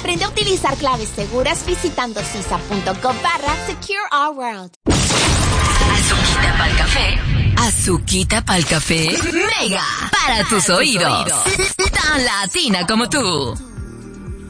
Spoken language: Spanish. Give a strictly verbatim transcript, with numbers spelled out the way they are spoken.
Aprende a utilizar claves seguras visitando sisa.gov barra Secure Our World. Azuquita pa'l café. Azuquita pa'l café. Mega. Para tus oídos. Tan latina como tú.